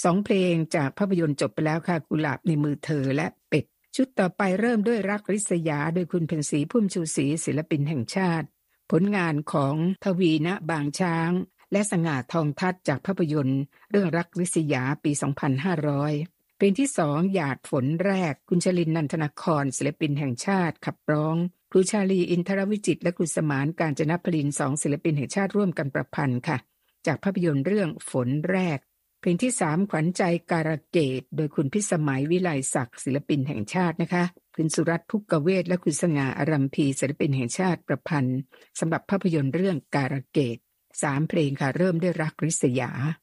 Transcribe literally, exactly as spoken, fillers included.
สองเพลงจากภาพยนตร์จบไปแล้วค่ะกุหลาบในมือเธอและเป็ดชุดต่อไปเริ่มด้วยรักริษยาโดยคุณเพ็ญศรีพุ่มชูศรีศิลปินแห่งชาติผลงานของทวีณบางช้างและสง่าทองทัศน์จากภาพยนตร์เรื่องรักริษยาปีสองพันห้าร้อยเพลงที่สองหยาดฝนแรกคุณชลินนันทนครศิลปินแห่งชาติขับร้องครูชาลีอินทรวิจิตรและครูสมานกาญจนพลินสองศิลปินแห่งชาติร่วมกันประพันธ์ค่ะจากภาพยนตร์เรื่องฝนแรกเพลงที่สามขวัญใจการะเกดโดยคุณพิสมัยวิไลศักดิ์ศิลปินแห่งชาตินะคะคุณสุรัตน์ภุกกเวทและคุณสง่าอารัมพีศิลปินแห่งชาติประพันธ์สำหรับภาพยนตร์เรื่องการะเกดสามเพลงค่ะเริ่มด้วยรักริษยา